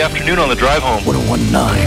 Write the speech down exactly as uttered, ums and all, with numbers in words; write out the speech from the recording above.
afternoon on the drive home. one oh one nine